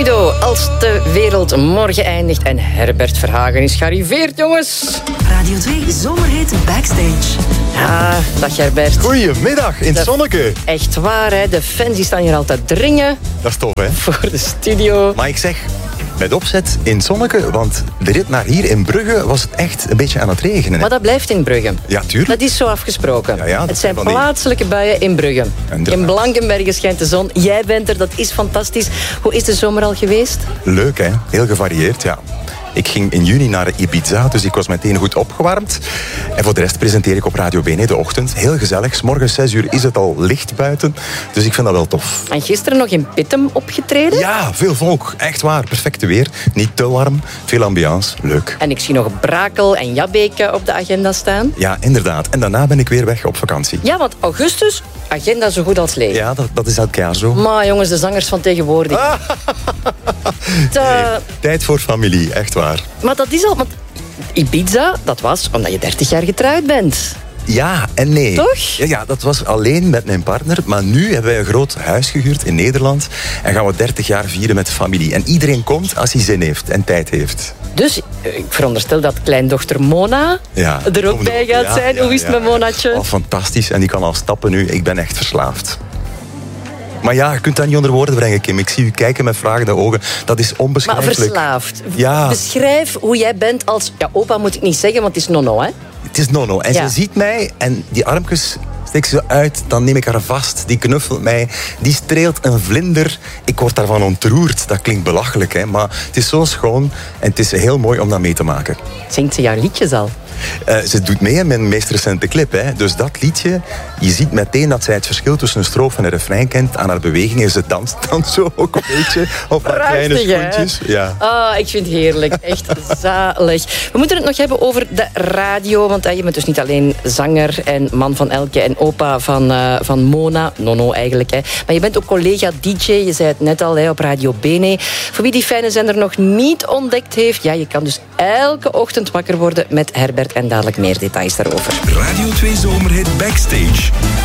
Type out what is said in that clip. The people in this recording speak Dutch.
Guido, als de wereld morgen eindigt en Herbert Verhagen is gearriveerd, jongens. Radio 2 Zomerhit Backstage. Ja, dag Herbert. Goedemiddag, in het zonneke. Echt waar, hè? De fans die staan hier altijd dringen. Dat is tof, hè? Voor de studio. Maar ik zeg, met opzet in het zonneke, want de rit naar hier in Brugge was het echt een beetje aan het regenen. Hè? Maar dat blijft in Brugge. Ja, tuurlijk. Dat is zo afgesproken. Ja, dat het zijn van die- plaatselijke buien in Brugge. Inderdaad. In Blankenberge schijnt de zon. Jij bent er, dat is fantastisch. Hoe is de zomer al geweest? Leuk, hè? Heel gevarieerd, ja. Ik ging in juni naar Ibiza, dus ik was meteen goed opgewarmd. En voor de rest presenteer ik op Radio BNE de ochtend. Heel gezellig. 's morgens 6 uur is het al licht buiten. Dus ik vind dat wel tof. En gisteren nog in Pittem opgetreden. Ja, veel volk. Echt waar. Perfecte weer. Niet te warm. Veel ambiance. Leuk. En ik zie nog Brakel en Jabbeke op de agenda staan. Ja, inderdaad. En daarna ben ik weer weg op vakantie. Ja, want augustus, agenda zo goed als leeg. Ja, dat is elk jaar zo. Maar jongens, de zangers van tegenwoordig. Tijd voor familie, echt waar. Maar dat is al... Want Ibiza, dat was omdat je 30 jaar getrouwd bent. Ja en nee. Toch? Ja, dat was alleen met mijn partner. Maar nu hebben wij een groot huis gehuurd in Nederland. En gaan we 30 jaar vieren met de familie. En iedereen komt als hij zin heeft en tijd heeft. Dus ik veronderstel dat kleindochter Mona er ook bij gaat zijn. Hoe is het met Monatje? Oh, fantastisch. En die kan al stappen nu. Ik ben echt verslaafd. Maar ja, je kunt dat niet onder woorden brengen, Kim. Ik zie u kijken met vragende ogen. Dat is Maar onbeschrijfelijk. verslaafd. Ja. Beschrijf hoe jij bent als... Ja, opa moet ik niet zeggen, want het is nono, hè? Het is Nono. En Ja. ze ziet mij en die armpjes steekt ze uit. Dan neem ik haar vast. Die knuffelt mij. Die streelt een vlinder. Ik word daarvan ontroerd. Dat klinkt belachelijk, hè. Maar het is zo schoon. En het is heel mooi om dat mee te maken. Zingt ze jouw liedjes al? Ze doet mee in mijn meest recente clip. Hè. Dus dat liedje, je ziet meteen dat zij het verschil tussen een strofe en een refrein kent. Aan haar bewegingen. Ze danst dan zo ook een beetje op haar kleine Prachtig, hè? schoentjes. Ja. Ah, ik vind het heerlijk. Echt zalig. We moeten het nog hebben over de radio. Want je bent dus niet alleen zanger en man van Elke en opa van Mona. Nono eigenlijk. Hè. Maar je bent ook collega-dj. Je zei het net al, hè, op Radio BNE. Voor wie die fijne zender nog niet ontdekt heeft. Ja, je kan dus elke ochtend wakker worden met Herbert. En dadelijk meer details daarover. Radio 2 Zomerhit Backstage.